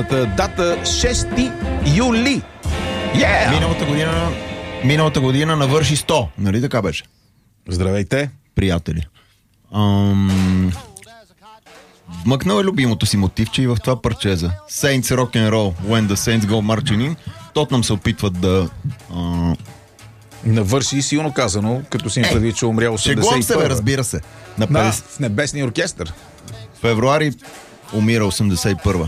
Дата 6 юли. Миналата година навърши 100. Нали така беше? Здравейте, приятели. Вмъкнал е любимото си мотивче и в това парчеза. Saints Rock and Roll, When the Saints Go Marching In. Тотнъм се опитват да... навърши силно казано, като си им предвид, че умря 81. Шегувам се, разбира се. В небесния оркестър. Февруари умира 81.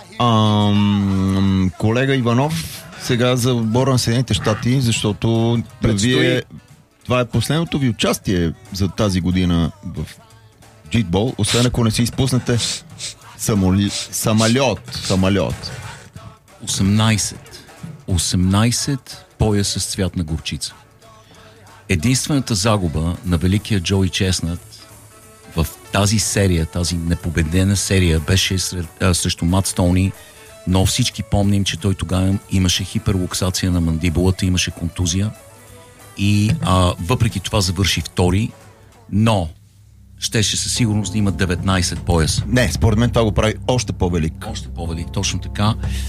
Колега Иванов, сега за отбора на Съединените щати, защото това е последното ви участие за тази година в джитбол, освен ако не си изпуснете самолет. 18 пояса с цвят на горчица. Единствената загуба на великия Джои Чеснат в тази серия, тази непобедена серия, беше срещу Мат Стоуни, но всички помним, че той тогава имаше хиперлуксация на мандибулата, имаше контузия и въпреки това завърши втори, но щеше със сигурност да има 19 пояса. Не, според мен това го прави още по-велик. Още по-велик, точно така.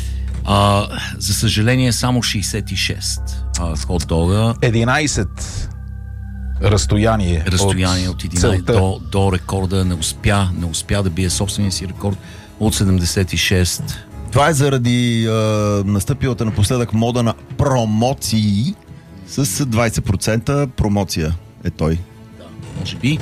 За съжаление само 66 хот-дога. 11 разстояние от 11 до рекорда. Не успя да бие собствения си рекорд от 76. Това е заради настъпилата напоследък мода на промоции с 20% промоция е той. Да, може би.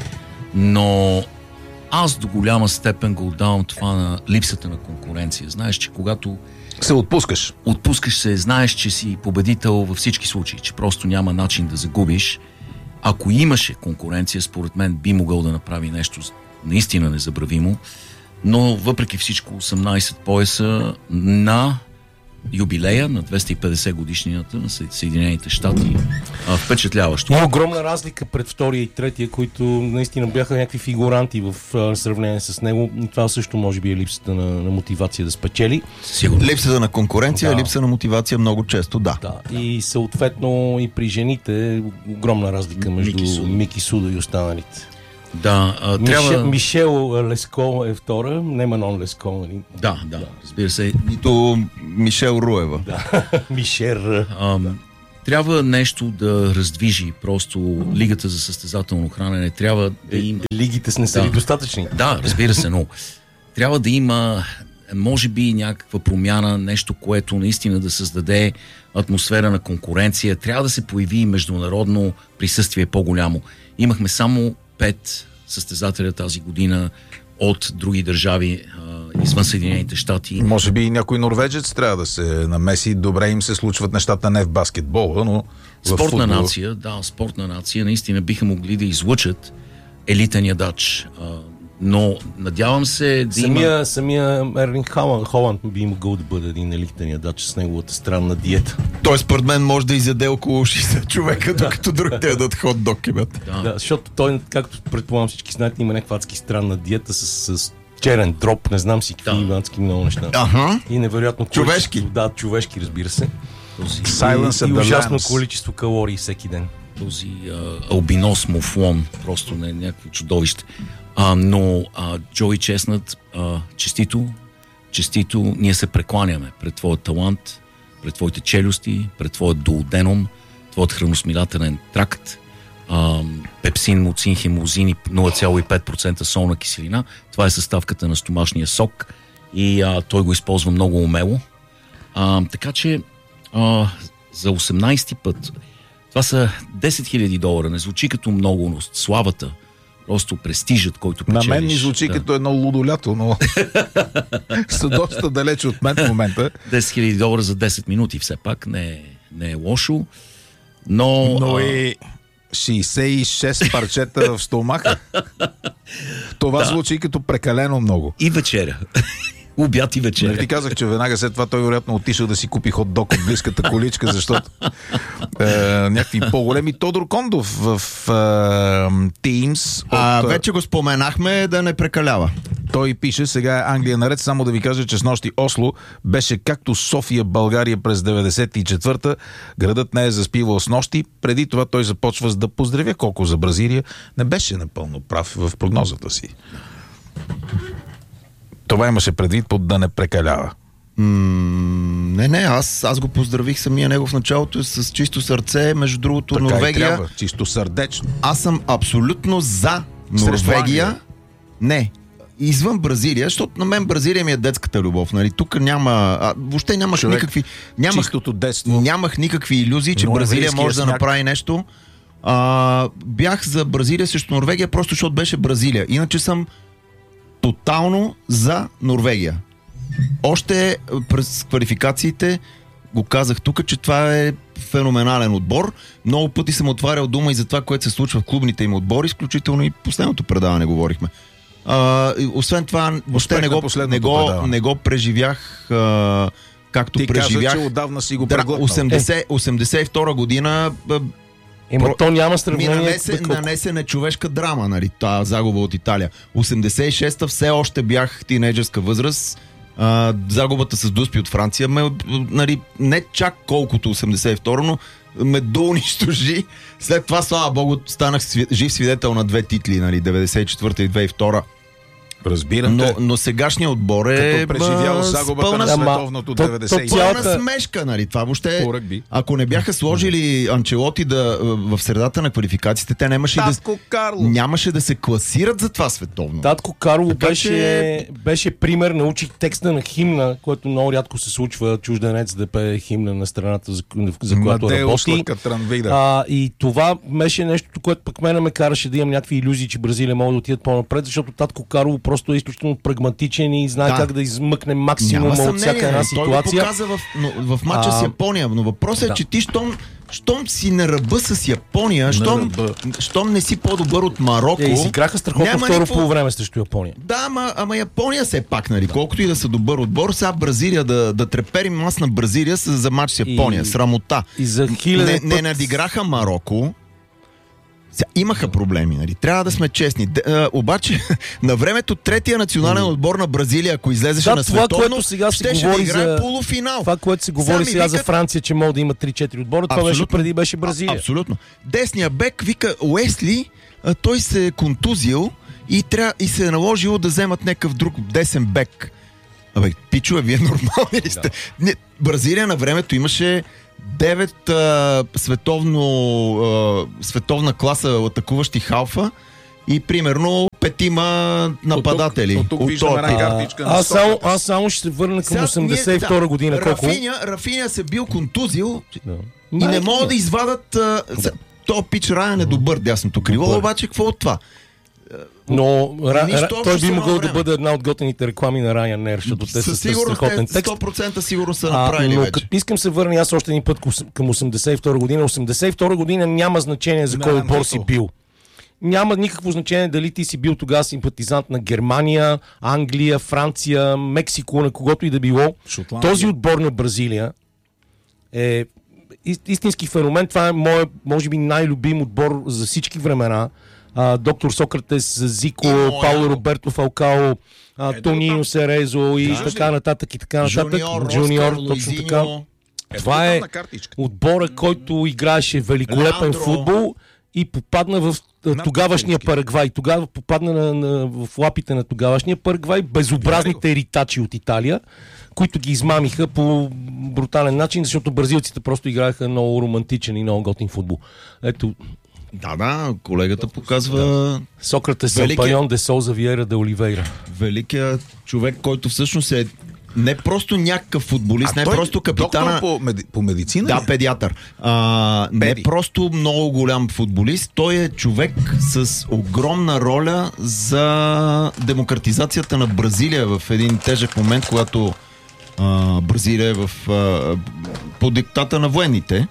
Но аз до голяма степен го отдавам това на липсата на конкуренция. Знаеш, че когато се отпускаш се, знаеш, че си победител във всички случаи, че просто няма начин да загубиш. Ако имаше конкуренция, според мен би могъл да направи нещо наистина незабравимо, но въпреки всичко 18 пояса на юбилея на 250 годишнината на Съединените щати. Впечатляващо. Има огромна разлика пред втория и третия, които наистина бяха някакви фигуранти в сравнение с него. Това също може би е липсата на мотивация да спечели. Сигурно. Липсата на конкуренция, липса на мотивация много често, да. И съответно и при жените огромна разлика между Мики Судо и останалите. Да, Мишел Леско е втора, не Манон Леско. Да, разбира се. Нито Мишел Руева. Да, Мишер. Трябва нещо да раздвижи просто лигата за състезателно хранене. Трябва да има... Лигите не са ли достатъчни? Да, разбира се, но трябва да има може би някаква промяна, нещо, което наистина да създаде атмосфера на конкуренция. Трябва да се появи международно присъствие по-голямо. Имахме само 5 състезателя тази година от други държави извън Съединените щати. Може би и някой норвежец трябва да се намеси. Добре им се случват нещата не в баскетбола, но в спортна нация, спортна нация. Наистина биха могли да излъчат елитен ядач. Но надявам се да има... Самия Ерлинг Холанд би могъл да бъде един елитен ядач с неговата странна диета. Той според мен може да изяде около 60 човека, докато другите ядат хот-дог. Да, защото той, както предполагам всички знаете, има някаква адски странна диета с черен дроп, не знам си какви адски много неща. И невероятно човешки. Да, човешки, разбира се. И ужасно количество калории всеки ден. Този албинос муфлон, просто не е някакво чудовище. Но Джои Чеснат, честито, ние се прекланяме пред твоят талант, пред твоите челюсти, пред твоят дуоденом, твоят храносмилателен тракт, пепсин, муцин, хемозин, 0,5% солна киселина. Това е съставката на стомашния сок и той го използва много умело. Така че за 18-ти път това са $10,000. Не звучи като много, но славата, просто престижът, който печелиш. На мен ми звучи като едно лудо лято, но са доста далеч от мен в момента. $10,000 за 10 минути все пак не е лошо, но и 66 парчета в стомаха. Това звучи като прекалено много. И вечеря. Обяд и вечеря. Не ти казах, че веднага след това той вероятно отишъл да си купи хот-дог от близката количка, защото някакви по-големи. Тодор Кондов в Teams. Вече го споменахме, да не прекалява. Той пише, сега е Англия наред, само да ви кажа, че с нощи Осло беше както София, България през 94-та. Градът не е заспивал с нощи. Преди това той започва с да поздравя колко за Бразилия. Не беше напълно прав в прогнозата си. Това имаше предвид под да не прекалява. Не, аз го поздравих самия него в началото с чисто сърце, между другото Така Норвегия. трябва, чисто сърдечно. Аз съм абсолютно за Срещу Норвегия. Англия. Не, извън Бразилия, защото на мен Бразилия ми е детската любов. Нали? Тук въобще нямах Човек, никакви... Чистото детство. Нямах никакви илюзии, че Бразилия Ноемврийския може да сняг. направи нещо. Бях за Бразилия срещу Норвегия, просто защото беше Бразилия. Иначе съм тотално за Норвегия. Още през квалификациите го казах тук, че това е феноменален отбор. Много пъти съм отварял дума и за това, което се случва в клубните им отбори, изключително и последното предаване говорихме. Освен това, въобще не го преживях както Ти преживях. каза, че отдавна си го преглътнал. 82 година То няма сравнение. нанесе нечовешка драма, нали, тази загуба от Италия. 86-та все още бях в тинейджърска възраст. Загубата с Дуспи от Франция нали, не чак колкото 82-та, но ме доунищожи. След това, слава богу, станах жив свидетел на две титли, нали, 94-та и 2002-та. Разбирам те. Но сегашният отбор е като преживял загубата на световното 90. Пълна смешка, нали? Това въобще... По ръгби. Ако не бяха сложили Анчелоти в средата на квалификациите, те нямаше да се класират за това световно. Татко Карло Така беше пример, научих текста на химна, което много рядко се случва чужденец да пее химна на страната, за която работи. И това беше нещо, което пък мене ме караше да имам някакви илюзии, че Бразилия могат да отидат по-напред, защото Татко Карло просто е изключително прагматичен и знае как да измъкне максимума от всяка една ситуация. Той го показа в матча с Япония, но въпросът е, че ти щом си на ръба с Япония, щом не си по-добър от Мароко... Изиграха страхотно второ полувреме срещу Япония. Да, ама Япония все пак, нали, колкото и да са добър отбор, сега Бразилия да треперим аз на Бразилия за матч с Япония. Срамота. И за не надиграха Мароко. Имаха проблеми, нали? Трябва да сме честни. Обаче, на времето третия национален отбор на Бразилия, ако излезеше на световно, щеше да играе полуфинал. Това, което се говори сега за Франция, че може да има 3-4 отбора, това беше преди беше Бразилия. Абсолютно. Десния бек вика Уесли, той се е контузил и се е наложило да вземат някакъв друг десен бек. Пичове, вие нормални ли сте? Бразилия на времето имаше 9 световна класа атакуващи халфа и примерно 5 нападатели. От тук виждаме една картичка на аз само ще се върна към 82 година. Рафиня се бил контузил и не могат да извадат... То пич Райан е добър дясното крило, обаче какво от това? Но той би могъл да бъде една от готените реклами на Ryanair, защото те са страхотен текст. 100% сигурно са направили вече. Но като искам се върна аз още един път към 82 година. 82 година няма значение за кой отбор си бил. Няма никакво значение дали ти си бил тогава симпатизант на Германия, Англия, Франция, Мексико, на когото и да било. Шотландия. Този отбор на Бразилия е истински феномен. Това е може би най-любим отбор за всички времена. Доктор Сократес, Зико, Пауло Роберто Фалкао, Тонино Серезо и така нататък и така нататък. Джуниор, точно така. Това е отбора, който играеше великолепен футбол и попадна в тогавашния Парагвай. Тогава попадна в лапите на тогавашния Парагвай, безобразните ритачи от Италия, които ги измамиха по брутален начин, защото бразилците просто играеха много романтичен и много готин футбол. Ето. Да, колегата показва... Сократес Сампайон де Солза Виера де Оливейра. Великият човек, който всъщност е не просто някакъв футболист, не просто капитана... по медицина? Да, педиатър. Не просто много голям футболист, той е човек с огромна роля за демократизацията на Бразилия в един тежък момент, когато Бразилия е по диктата на военните.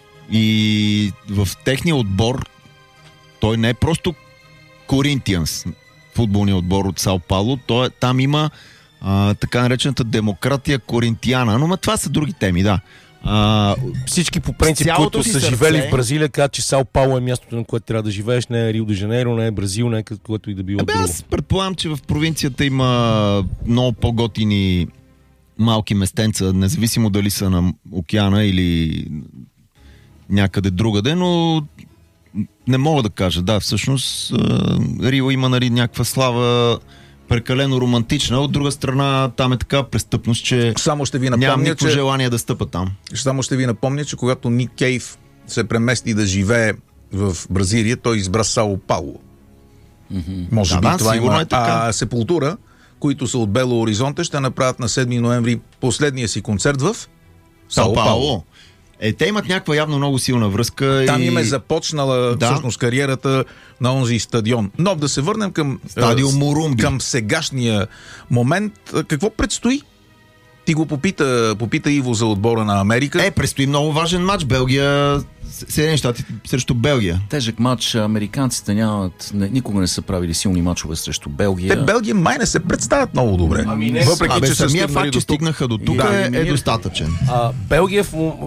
И в техния отбор той не е просто Коринтианс, футболния отбор от Сао Пауло, там има така наречената демократия коринтияна, но това са други теми, да. Всички по принцип, които са живели в Бразилия, казват, че Сао Пауло е мястото, на което трябва да живееш, не е Рио де Жанейро, не е Бразил, не е което и да било друго. Аз предполагам, че в провинцията има много по-готини малки местенца, независимо дали са на океана или някъде другаде, но не мога да кажа. Да, всъщност Рио има, нали, някаква слава прекалено романтична. От друга страна, там е така престъпност, че Само ще ви нямам напомня, никакво че желание да стъпа там. Само ще ви напомня, че когато Ник Кейв се премести да живее в Бразилия, той избра Сао Пауло. Може би това сигурно има. е така. А Сепултура, които са от Бело Оризонте, ще направят на 7 ноември последния си концерт в Сао Пауло. Те имат някаква явно много силна връзка. Там им е започнала всъщност кариерата на онзи стадион. Но да се върнем към Стадион Мурумби. Към сегашния момент. Какво предстои? Ти го попита Иво за отбора на Америка. Предстои много важен матч. Белгия, Съединени щати срещу Белгия. Тежък матч. Американците никога не са правили силни матчове срещу Белгия. Те Белгия май не се представят много добре. Въпреки, че самия факт, че стигнаха до тук е достатъчен. Белгия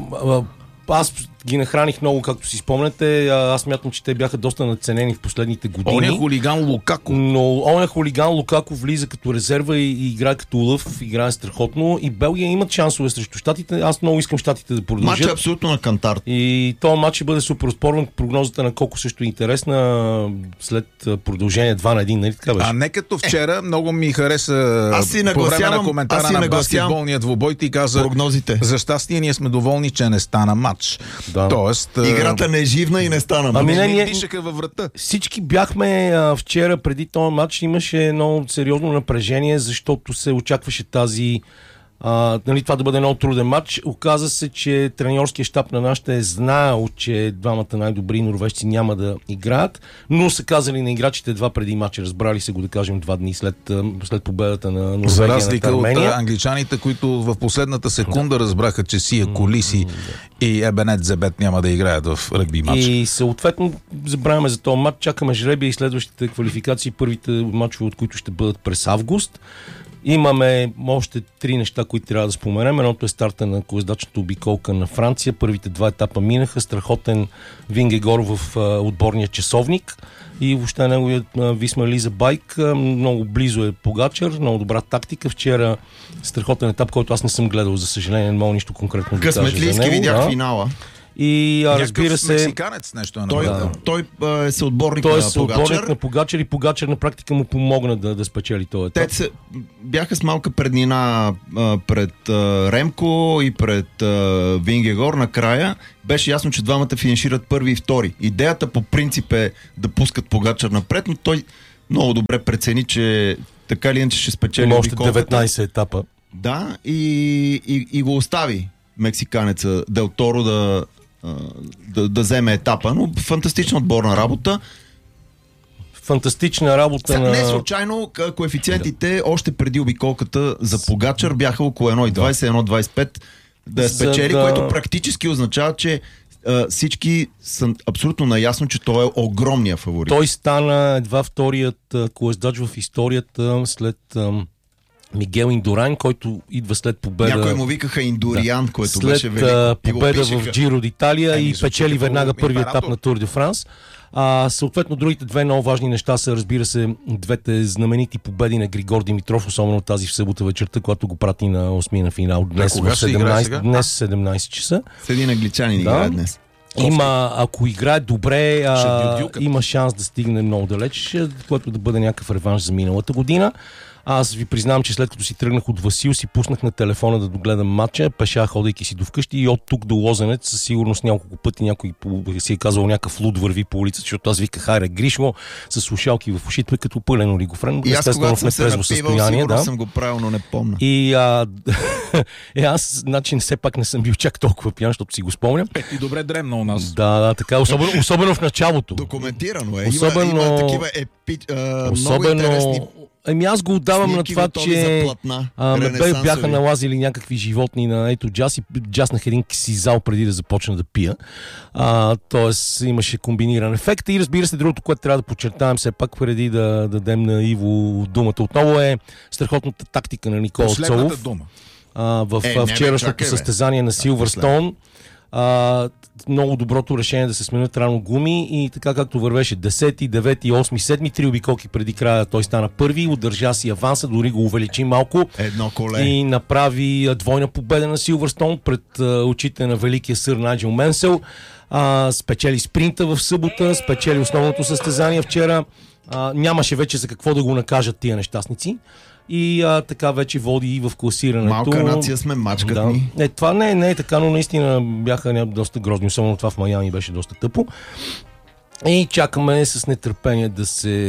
аз ги нахраних много, както си спомняте. Аз мятам, че те бяха доста надценени в последните години. Он е хулиган Лукако. Но он е хулиган Лукако влиза като резерва и играе като лъв, играе страхотно. И Белгия имат шансове срещу щатите. Аз много искам щатите да продължат. Матч е абсолютно на кантар. И този матч ще бъде супер спорен. Прогнозата на Коко също е интересна. След продължение 2-1, нали така беше? А не като вчера, много ми хареса по време на коментара на баскетболния двубой, ти каза прогнозите. За щастие ние сме доволни, че не стана матч. Да. Тоест, играта не е живна и не стана матч. Не дишаха във врата. Всички бяхме вчера преди този матч, имаше едно сериозно напрежение, защото се очакваше това да бъде много труден матч. Оказа се, че треньорският щаб на нашите е знаел, че двамата най-добри норвежци няма да играят, но са казали на играчите два преди матча. Разбрали се го, да кажем, 2 дни след победата на Норвегия. За разлика от англичаните, които в последната секунда разбраха, че Сия Колиси и Ебенет Зебет няма да играят в ръгби матч. И съответно забравяме за този матч, чакаме жребия и следващите квалификации, първите матчове, от които ще бъдат през август. Имаме още 3 неща, които трябва да споменем. Едното е старта на колездачната обиколка на Франция. Първите 2 етапа минаха. Страхотен Вингегор в отборния часовник и въобще неговият Висма Лиза Байк. Много близо е Погачар, много добра тактика. Вчера страхотен етап, който аз не съм гледал, за съжаление, не мога нищо конкретно да кажа за него. Късметлийски видях финала. И разбира се, мексиканец нещо е направил. Той е съотборник на Погачар и Погачар на практика му помогна да спечели този етап. Те бяха с малка преднина пред Ремко и пред Вингегор накрая. Беше ясно, че двамата финишират първи и втори. Идеята по принцип е да пускат Погачар напред, но той много добре прецени, че така или иначе ще спечели още 19 етапа. Да, и го остави мексиканеца Дел Торо да вземе етапа, но фантастична отборна работа. Фантастична работа Не случайно коефициентите още преди обиколката за Погачар бяха около 1,20, 1,25 да спечели, което практически означава, че всички са абсолютно наясно, че той е огромния фаворит. Той стана едва вторият колездач в историята след Мигел Индуран, който идва след победа. Някой му викаха Индуриан, което беше велико. След победа в Джиро d'Италия и печели веднага първи етап на Тур де Франс. Съответно, другите две много важни неща са, разбира се, двете знаменити победи на Григор Димитров, особено тази в събота вечерта, когато го прати на 8 на финал. Днес в 17 часа. С един англичанин играе днес. Ако играе добре, има шанс да стигне много далеч, което да бъде някакъв реванш за миналата година. Аз ви признавам, че след като си тръгнах от Васил, си пуснах на телефона да догледам матча, пеша, ходейки си до вкъщи и от тук до Лозенец със сигурност няколко пъти някой си е казал някакъв луд върви по улицата, защото аз виках хайде Гришо с слушалки в ушите, като пълен олигофрен. И аз когато съм се напивал, сигурно съм го правил, но не помня. И аз, все пак не съм бил чак толкова пиян, защото си го спомням. И добре дремна у нас. Да, така, особено в началото. Документирано е. Има такива много интересни. Аз го отдавам на това, че бяха налазили някакви животни на джаз и джаснах един ксизал преди да започна да пия. Тоест имаше комбиниран ефект. И разбира се, другото, което трябва да подчертаем все пак преди да дадем на Иво думата отново е страхотната тактика на Никола Цолов. В вчерашното състезание на Силвърстоун. Много доброто решение да се сменят рано гуми и така както вървеше 10, 9, 8, 7, 3 обиколки преди края той стана първи, удържа си аванса, дори го увеличи малко и направи двойна победа на Силвърстоун пред очите на великия сър Найджел Менсел. Спечели спринта в събота, спечели основното състезание вчера. Нямаше вече за какво да го накажат тия нещастници. И така вече води и в класирането. Малка нация сме, мачкат ни. Това не е така, но наистина бяха доста грозни. Особено това в Майами беше доста тъпо. И чакаме с нетърпение да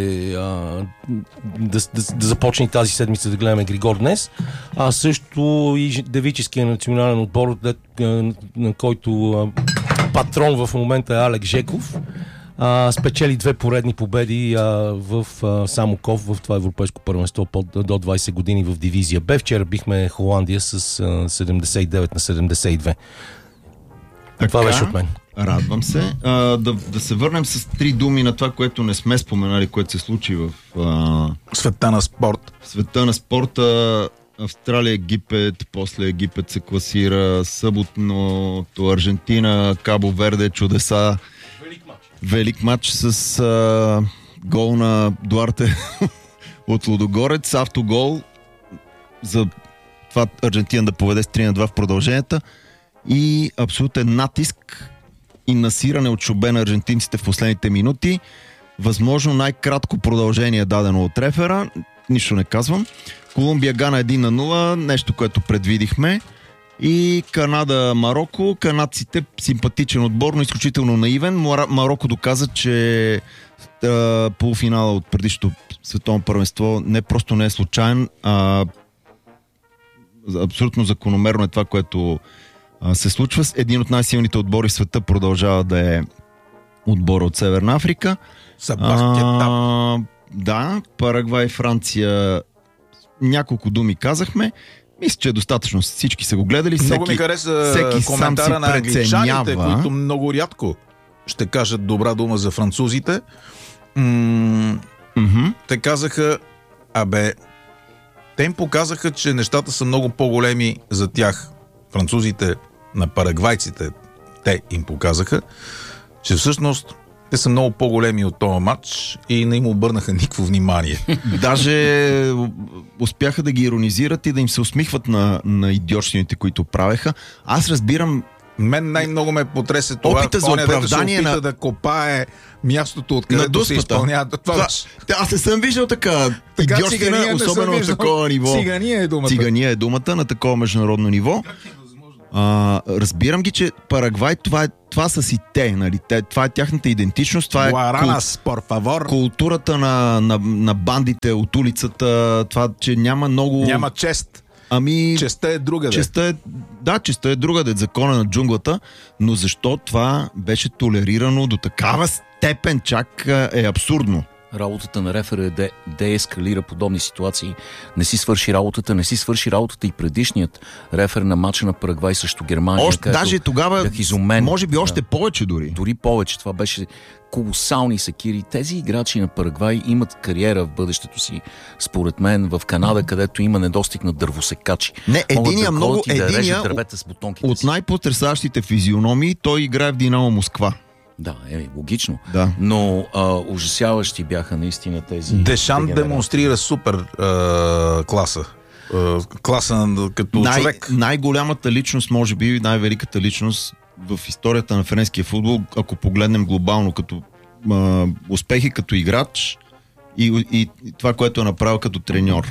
започне тази седмица да гледаме Григор днес. А също и девическия национален отбор, на който патрон в момента е Алек Жеков. Спечели 2 поредни победи в Самоков в това европейско първенство до 20 години в дивизия Б. Вчера бихме Холандия с 79 на 72. Това беше от мен. Радвам се. Да се върнем с 3 думи на това, което не сме споменали, което се случи в света на спорт. Света на спорта. Австралия, Египет, после Египет се класира, съботното Аржентина, Кабо Верде, чудеса. Велик матч с гол на Дуарте от Лудогорец, автогол за това Аржентина да поведе с 3-2 в продълженията и абсолютен натиск и насиране от шубе на аржентинците в последните минути. Възможно най-кратко продължение дадено от рефера, нищо не казвам. Колумбия Гана 1-0, нещо, което предвидихме. И Канада-Мароко. Канадците симпатичен отбор, но изключително наивен. Мароко доказа, че полуфинала от предишното световно първенство не просто не е случайен, а абсолютно закономерно е това, което се случва. Един от най-силните отбори в света продължава да е отбора от Северна Африка. Да, Парагвай, Франция. Няколко думи казахме. Мисля, че е достатъчно. Всички са го гледали. Много ми хареса коментара на англичаните, които много рядко ще кажат добра дума за французите. Те казаха, те им показаха, че нещата са много по-големи за тях. Французите на парагвайците, те им показаха, че всъщност те са много по-големи от този матч и не им обърнаха никакво внимание. Даже успяха да ги иронизират и да им се усмихват на идиотщините, които правеха. Аз разбирам. Мен най-много ме потресе това. Опита за оправдание да се опита да копае мястото, откъдето се изпълнява. Аз не съм виждал така идиотщина, особено на такова ниво. Цигания е думата на такова международно ниво. Разбирам ги, че Парагвай това са си те, нали? Това е тяхната идентичност, това е културата на бандите от улицата, това, че няма много... Няма чест. Честта е другаде. Честта е другаде, закона на джунглата, но защо това беше толерирано до такава степен, чак е абсурдно. Работата на рефера е да деескалира подобни ситуации. Не си свърши работата и предишният рефер на матча на Парагвай срещу Германия. Даже тогава, може би още повече дори. Дори повече. Това беше колосални секири. Тези играчи на Парагвай имат кариера в бъдещето си. Според мен в Канада, където има недостиг на дървосекачи. Единия дървета с бутонките от най-потресащите физиономии, той играе в Динамо Москва. Да, логично. Да. Но ужасяващи бяха наистина тези... Дешан демонстрира супер класа. Класа като човек. Най-голямата личност, може би най-великата личност в историята на френския футбол, ако погледнем глобално като успехи като играч и това, което е направил като треньор.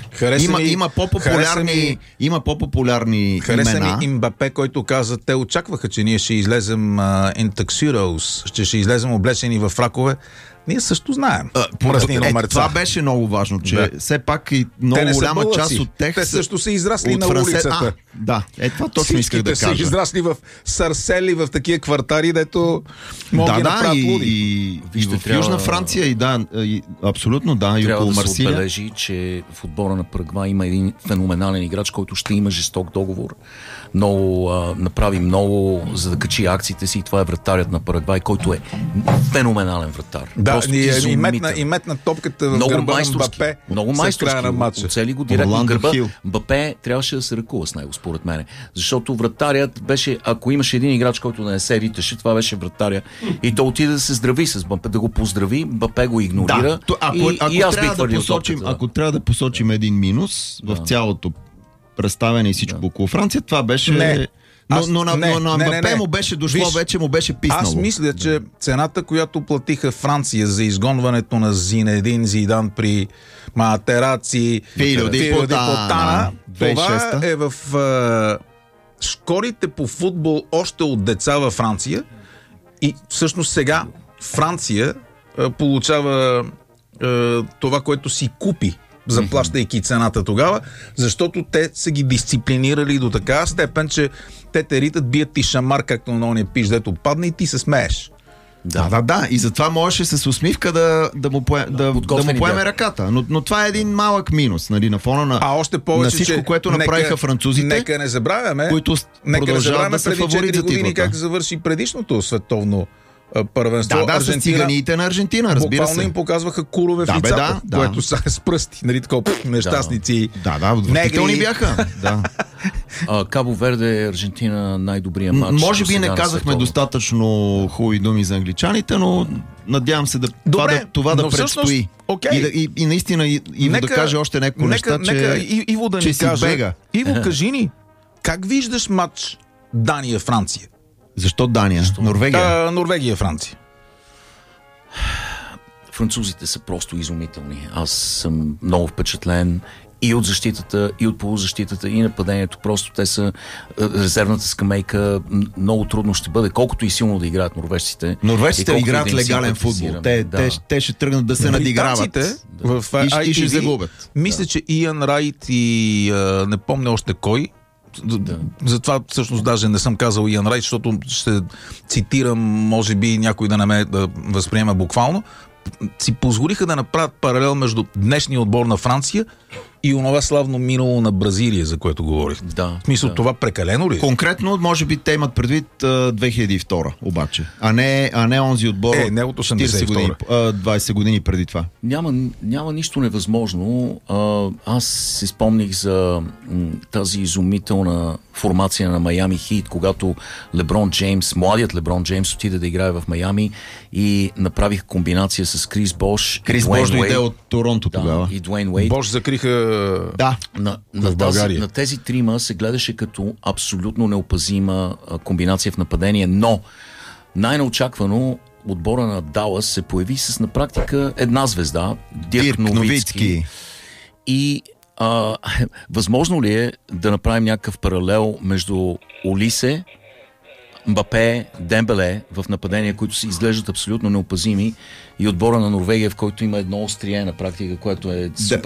Има по-популярни Хареса имена. Ми Мбапе, който каза, те очакваха, че ние ще излезем in tuxedos, ще излезем облечени в фракове. Ние също знаем. Това беше много важно, че все пак и много голяма част от тях... Те също са израсли на улицата. Това точно исках да кажа. Са израсли в Сарсели, в такива квартали, дето могат да направят луди. И в Южна Франция, абсолютно, и около Марсилия. Трябва да се отбележи, че в отбора на Парагвай има един феноменален играч, който ще има жесток договор. Направи много, за да качи акциите си. Това е вратарят на Парагвай, който е феноменален вратар. И метна топката в гърба на Мбапе. Много майсторски. Оцели го директно гърба. Мбапе трябваше да се ръкува с него, според мен. Защото вратарят беше, ако имаше един играч, който не се риташе, това беше вратаря. И той отиде да се здрави с Мбапе, да го поздрави. Мбапе го игнорира. Ако трябва да посочим един минус в цялото представяне и всичко около Франция, това беше Но на Мбапе му беше дошло, вече му беше писнало. Аз мисля, че цената, която платиха Франция за изгонването на Зинедин Зидан при Матераци, Филио ди Потана, това е в школите по футбол още от деца във Франция и всъщност сега Франция получава това, което си купи, заплащайки цената тогава, защото те са ги дисциплинирали до такава степен, че те те ритат, бият ти шамар, както на ония пиш, дето падне и ти се смееш. Да. И затова можеше с усмивка да му поеме ръката. Но това е един малък минус, нали, на фона на, още повече, на всичко, което направиха французите. Нека не забравяме, които продължават да са фаворит за години как завърши предишното световно първенство. С циганиите на Аржентина, разбира се. Буквално им показваха курове в лицата, което са с пръсти, нали, такова нещастници. Отвратителни бяха. Кабо Верде, Аржентина, най-добрия матч. Може би не казахме достатъчно хубави думи за англичаните, но надявам се това да предстои. И наистина Иво да каже още някакво неща, че Иво да ни каже. Иво, кажи ни, как виждаш матч Дания-Франция? Защо Дания? Норвегия? Норвегия-Франция. Французите са просто изумителни. Аз съм много впечатлен и от защитата, и от полузащитата, и нападението. Просто те са резервната скамейка. Много трудно ще бъде, колкото и силно да играят норвежците. Норвежците играят легален футбол. Те ще тръгнат да се надиграват. И ще загубят. Мисля, че Иан Райт и не помня още кой. Затова всъщност даже не съм казал Иан Райт, защото ще цитирам, може би някой да не ме да възприема буквално, си позволиха да направят паралел между днешния отбор на Франция и онова славно минало на Бразилия, за което говорих. В смисъл, това прекалено ли? Конкретно, може би те имат предвид 2002 обаче, а не онзи отбор не от 40 години, 20 години преди това. Няма нищо невъзможно. Аз си спомних за тази изумителна формация на Майами Хит, когато Леброн Джеймс, младият Леброн Джеймс отиде да играе в Майами и направих комбинация с Крис Бош. Крис Бош дойде от Торонто тогава. И Дуейн Уейд. Бош закриха в България. На тези трима се гледаше като абсолютно неопазима комбинация в нападение, но най-неочаквано отбора на Далас се появи с на практика една звезда, Дирк Новицки. И възможно ли е да направим някакъв паралел между Олисе, Мбапе, Дембеле в нападения, които се изглеждат абсолютно неопазими, и отбора на Норвегия, в който има едно острие на практика, което е супер